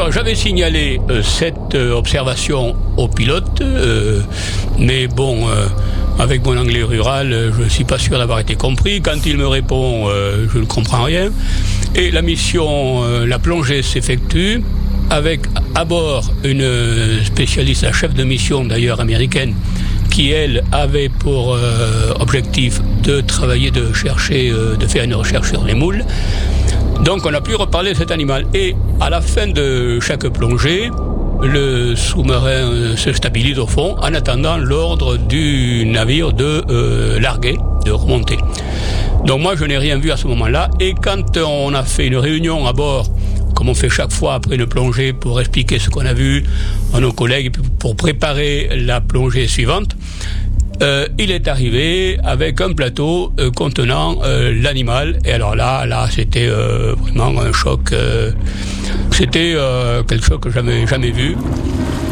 Alors j'avais signalé cette observation au pilote, mais bon, avec mon anglais rural, je ne suis pas sûr d'avoir été compris. Quand il me répond, je ne comprends rien. Et la mission, la plongée s'effectue avec à bord une spécialiste, la chef de mission d'ailleurs américaine, qui elle avait pour objectif de travailler, de chercher, de faire une recherche sur les moules. Donc on a pu reparler de cet animal. Et à la fin de chaque plongée, le sous-marin se stabilise au fond en attendant l'ordre du navire de larguer, de remonter. Donc moi je n'ai rien vu à ce moment-là. Et quand on a fait une réunion à bord, comme on fait chaque fois après une plongée pour expliquer ce qu'on a vu à nos collègues pour préparer la plongée suivante, il est arrivé avec un plateau contenant l'animal. Et alors là c'était vraiment un choc. C'était quelque chose que j'avais jamais vu.